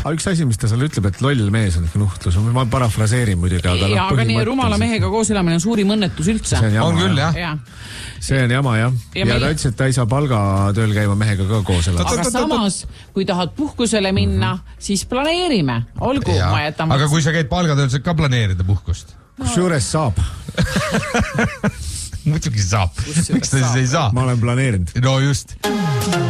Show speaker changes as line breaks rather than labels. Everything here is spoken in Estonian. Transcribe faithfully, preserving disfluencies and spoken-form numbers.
üks asi, mis ta seal ütleb, et loll mees on nuhtlus, ma parafraseerin muidugi, aga
ja, aga nii rumala mehega koos elamine on suurim õnnetus üldse.
On,
on küll, jah.
Ja.
See on jama, jah. Ja, ja meil... ta ütles, et ta ei saa palgatööl käima mehega ka koos elama.
Aga samas, kui tahad puhkusele minna, mm -hmm. siis planeerime. Olgu,
ja.
ma jätan...
Aga kui sa käid palgatööl, saad ka planeerida puhkust?
Kus juures saab?
Muidugi saab. Miks ta siis ei saa?
Ma olen planeerinud.
No just.